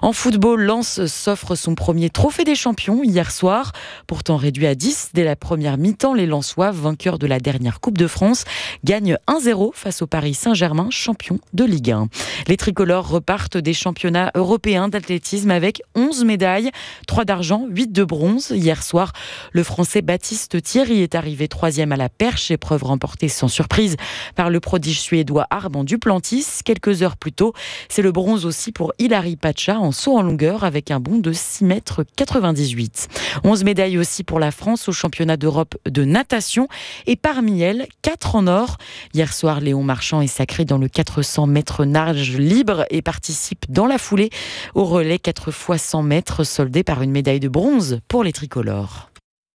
En football, Lens s'offre son premier trophée des champions hier soir. Pourtant réduit à 10 dès la première mi-temps, les Lensois, vainqueurs de la dernière Coupe de France, gagnent 1-0 face au Paris Saint-Germain, champion de Ligue 1. Les tricolores repartent des championnats européens d'athlétisme avec 11 médailles, 3 d'argent, 8 de bronze. Hier soir, le Français Baptiste Thierry est arrivé 3e à la perche, épreuve remportée sans surprise par le prodige suédois Armand Duplantis. Quelques heures plus tôt, c'est le bronze aussi pour Hilary Pacha en saut en longueur avec un bond de 6,98 m. 11 médailles aussi pour la France au championnat d'Europe de natation et parmi elles, 4 en or. Hier soir, Léon Marchand est sacré dans le 400 mètres nage libre et participe dans la foulée au relais 4 x 100 mètres soldé par une médaille de bronze pour les tricolores.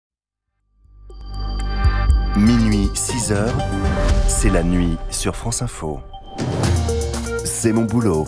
Minuit, 6h, c'est la nuit sur France Info. C'est mon boulot.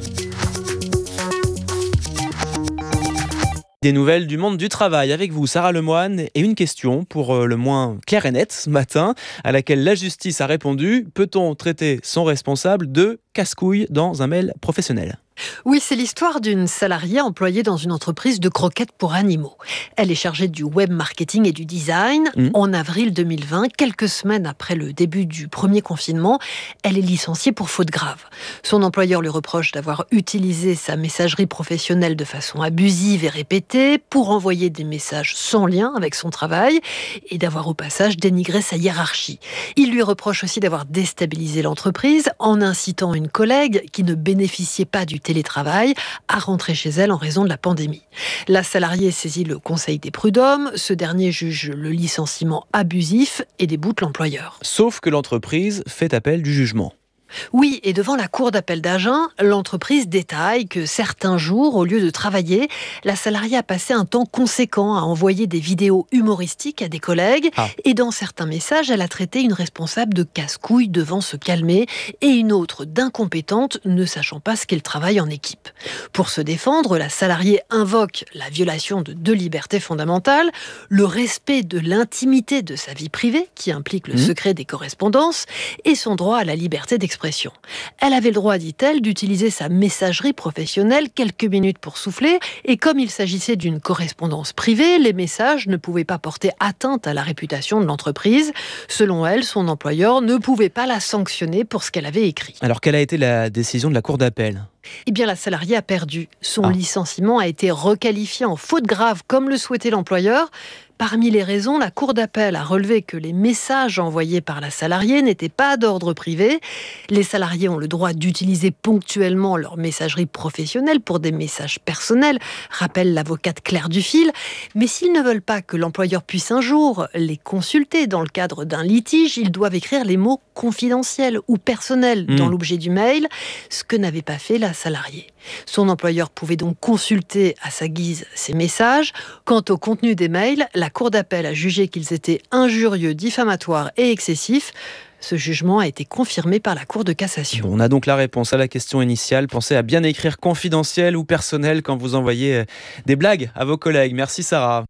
Des nouvelles du monde du travail avec vous, Sarah Lemoine, et une question pour le moins claire et nette ce matin, à laquelle la justice a répondu: peut-on traiter son responsable de casse-couille dans un mail professionnel ? Oui, c'est l'histoire d'une salariée employée dans une entreprise de croquettes pour animaux. Elle est chargée du web marketing et du design. En avril 2020, quelques semaines après le début du premier confinement, elle est licenciée pour faute grave. Son employeur lui reproche d'avoir utilisé sa messagerie professionnelle de façon abusive et répétée pour envoyer des messages sans lien avec son travail et d'avoir au passage dénigré sa hiérarchie. Il lui reproche aussi d'avoir déstabilisé l'entreprise en incitant une collègue qui ne bénéficiait pas du télétravail à rentrer chez elle en raison de la pandémie. La salariée saisit le Conseil des prud'hommes. Ce dernier juge le licenciement abusif et déboute l'employeur. Sauf que l'entreprise fait appel du jugement. Oui, et devant la cour d'appel d'Agen, l'entreprise détaille que certains jours, au lieu de travailler, la salariée a passé un temps conséquent à envoyer des vidéos humoristiques à des collègues. Et dans certains messages, elle a traité une responsable de casse-couille devant se calmer et une autre d'incompétente ne sachant pas ce qu'est le travail en équipe. Pour se défendre, la salariée invoque la violation de 2 libertés fondamentales, le respect de l'intimité de sa vie privée, qui implique le secret des correspondances, et son droit à la liberté d'expression. Elle avait le droit, dit-elle, d'utiliser sa messagerie professionnelle quelques minutes pour souffler, et comme il s'agissait d'une correspondance privée, les messages ne pouvaient pas porter atteinte à la réputation de l'entreprise. Selon elle, son employeur ne pouvait pas la sanctionner pour ce qu'elle avait écrit. Alors, quelle a été la décision de la cour d'appel ? Eh bien, la salariée a perdu. Son licenciement a été requalifié en faute grave, comme le souhaitait l'employeur. Parmi les raisons, la cour d'appel a relevé que les messages envoyés par la salariée n'étaient pas d'ordre privé. Les salariés ont le droit d'utiliser ponctuellement leur messagerie professionnelle pour des messages personnels, rappelle l'avocate Claire Dufil. Mais s'ils ne veulent pas que l'employeur puisse un jour les consulter dans le cadre d'un litige, ils doivent écrire les mots confidentiels ou personnels dans l'objet du mail, ce que n'avait pas fait la salariée. Son employeur pouvait donc consulter à sa guise ces messages. Quant au contenu des mails, la cour d'appel a jugé qu'ils étaient injurieux, diffamatoires et excessifs. Ce jugement a été confirmé par la Cour de cassation. On a donc la réponse à la question initiale. Pensez à bien écrire confidentiel ou personnel quand vous envoyez des blagues à vos collègues. Merci Sarah.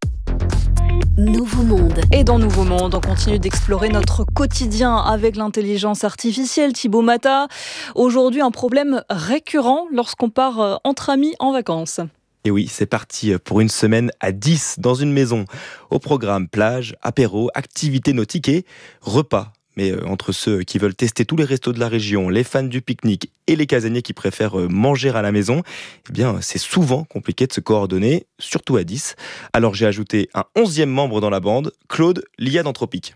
Nouveau Monde. Et dans Nouveau Monde, on continue d'explorer notre quotidien avec l'intelligence artificielle. Thibaut Mata, aujourd'hui un problème récurrent lorsqu'on part entre amis en vacances. Et oui, c'est parti pour une semaine à 10 dans une maison. Au programme, plage, apéro, activités nautiques et repas. Mais entre ceux qui veulent tester tous les restos de la région, les fans du pique-nique et les casaniers qui préfèrent manger à la maison, eh bien, c'est souvent compliqué de se coordonner, surtout à 10. Alors j'ai ajouté un 11e membre dans la bande, Claude, l'IA d'Anthropique.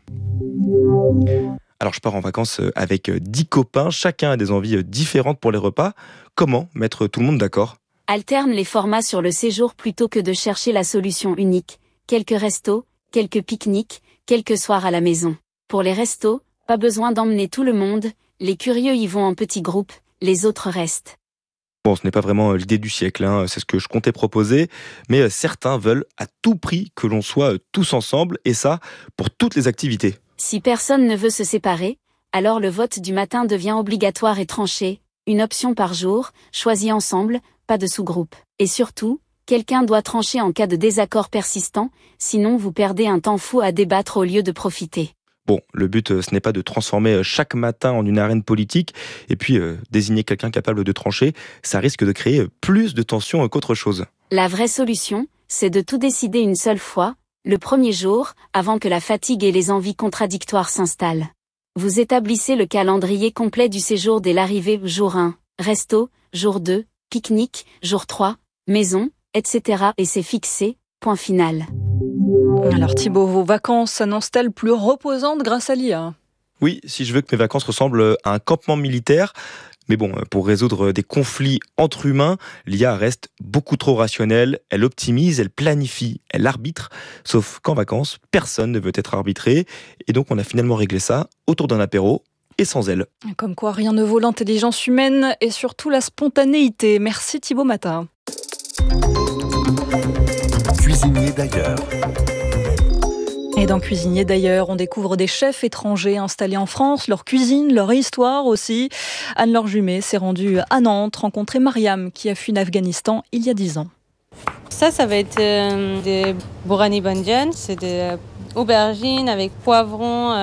Alors je pars en vacances avec 10 copains, chacun a des envies différentes pour les repas. Comment mettre tout le monde d'accord ? Alterne les formats sur le séjour plutôt que de chercher la solution unique. Quelques restos, quelques pique-niques, quelques soirs à la maison. Pour les restos, pas besoin d'emmener tout le monde, les curieux y vont en petits groupes, les autres restent. Bon, ce n'est pas vraiment l'idée du siècle, c'est ce que je comptais proposer, mais certains veulent à tout prix que l'on soit tous ensemble, et ça, pour toutes les activités. Si personne ne veut se séparer, alors le vote du matin devient obligatoire et tranché, une option par jour, choisie ensemble, pas de sous-groupe. Et surtout, quelqu'un doit trancher en cas de désaccord persistant, sinon vous perdez un temps fou à débattre au lieu de profiter. Bon, le but, ce n'est pas de transformer chaque matin en une arène politique, et puis désigner quelqu'un capable de trancher, ça risque de créer plus de tensions qu'autre chose. La vraie solution, c'est de tout décider une seule fois, le premier jour, avant que la fatigue et les envies contradictoires s'installent. Vous établissez le calendrier complet du séjour dès l'arrivée, jour 1, resto, jour 2, pique-nique, jour 3, maison, etc. Et c'est fixé, point final. Alors Thibaut, vos vacances s'annoncent-elles plus reposantes grâce à l'IA ? Oui, si je veux que mes vacances ressemblent à un campement militaire. Mais bon, pour résoudre des conflits entre humains, l'IA reste beaucoup trop rationnelle. Elle optimise, elle planifie, elle arbitre. Sauf qu'en vacances, personne ne veut être arbitré. Et donc on a finalement réglé ça autour d'un apéro et sans elle. Comme quoi, rien ne vaut l'intelligence humaine et surtout la spontanéité. Merci Thibaut Mata. Cuisinier d'ailleurs. Et dans Cuisinier d'ailleurs, on découvre des chefs étrangers installés en France, leur cuisine, leur histoire aussi. Anne-Laure Jumet s'est rendue à Nantes, rencontrer Mariam qui a fui l'Afghanistan il y a 10 ans. Ça va être des bourani bandian, c'est des aubergines avec poivrons,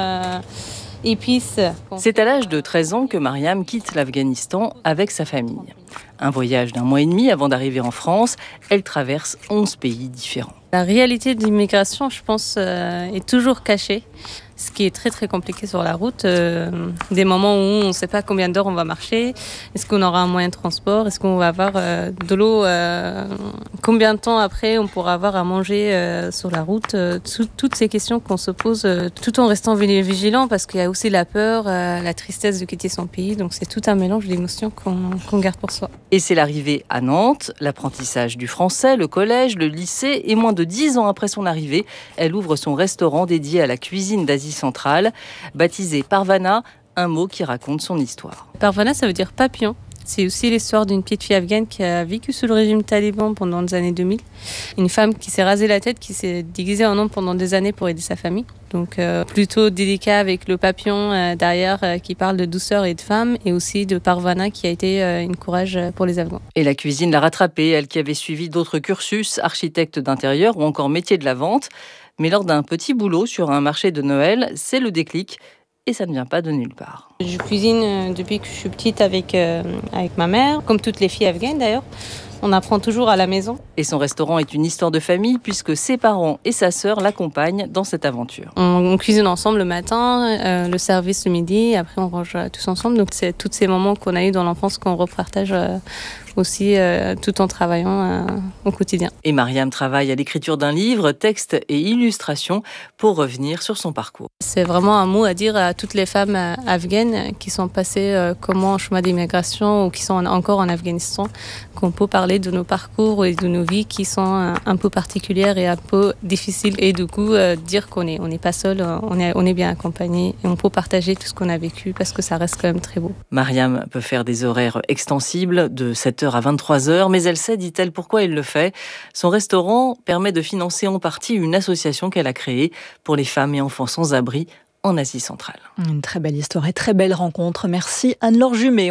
épices. C'est à l'âge de 13 ans que Mariam quitte l'Afghanistan avec sa famille. Un voyage d'1 mois et demi avant d'arriver en France, elle traverse 11 pays différents. La réalité de l'immigration, je pense, est toujours cachée. Ce qui est très très compliqué sur la route, des moments où on ne sait pas combien d'heures on va marcher, est-ce qu'on aura un moyen de transport, est-ce qu'on va avoir de l'eau, combien de temps après on pourra avoir à manger sur la route, toutes ces questions qu'on se pose tout en restant vigilant parce qu'il y a aussi la peur, la tristesse de quitter son pays, donc c'est tout un mélange d'émotions qu'on garde pour soi. Et c'est l'arrivée à Nantes, l'apprentissage du français, le collège, le lycée, et moins de 10 ans après son arrivée, elle ouvre son restaurant dédié à la cuisine d'Asie centrale, baptisé Parvana, un mot qui raconte son histoire. Parvana, ça veut dire papillon. C'est aussi l'histoire d'une petite fille afghane qui a vécu sous le régime taliban pendant les années 2000. Une femme qui s'est rasée la tête, qui s'est déguisée en homme pendant des années pour aider sa famille. Donc plutôt délicat avec le papillon derrière qui parle de douceur et de femme, et aussi de Parvana qui a été une courage pour les Afghans. Et la cuisine l'a rattrapée, elle qui avait suivi d'autres cursus, architecte d'intérieur ou encore métier de la vente. Mais lors d'un petit boulot sur un marché de Noël, c'est le déclic. Et ça ne vient pas de nulle part. Je cuisine depuis que je suis petite avec ma mère, comme toutes les filles afghanes d'ailleurs. On apprend toujours à la maison. Et son restaurant est une histoire de famille puisque ses parents et sa sœur l'accompagnent dans cette aventure. On cuisine ensemble le matin, le service le midi, après on range tous ensemble. Donc c'est tous ces moments qu'on a eu dans l'enfance qu'on repartage aussi tout en travaillant au quotidien. Et Mariam travaille à l'écriture d'un livre, texte et illustration pour revenir sur son parcours. C'est vraiment un mot à dire à toutes les femmes afghanes qui sont passées comme en chemin d'immigration ou qui sont encore en Afghanistan, qu'on peut parler de nos parcours et de nos vies qui sont un peu particulières et un peu difficiles. Et du coup, dire qu'on n'est pas seul, on est bien accompagné et on peut partager tout ce qu'on a vécu parce que ça reste quand même très beau. Mariam peut faire des horaires extensibles de 7h à 23h, mais elle sait, dit-elle, pourquoi elle le fait. Son restaurant permet de financer en partie une association qu'elle a créée pour les femmes et enfants sans abri en Asie centrale. Une très belle histoire et très belle rencontre. Merci Anne-Laure Jumet.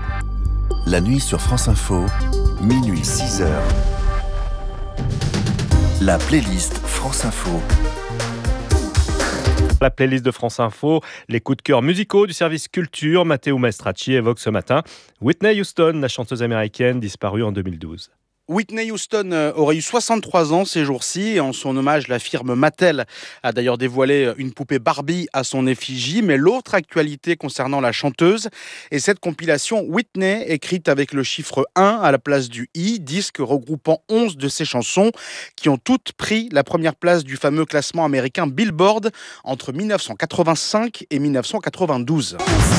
La nuit sur France Info, minuit 6h. La playlist France Info. La playlist de France Info, les coups de cœur musicaux du service culture. Matteo Maestracci évoque ce matin Whitney Houston, la chanteuse américaine disparue en 2012. Whitney Houston aurait eu 63 ans ces jours-ci et en son hommage, la firme Mattel a d'ailleurs dévoilé une poupée Barbie à son effigie. Mais l'autre actualité concernant la chanteuse est cette compilation Whitney écrite avec le chiffre 1 à la place du I, disque regroupant 11 de ses chansons qui ont toutes pris la première place du fameux classement américain Billboard entre 1985 et 1992.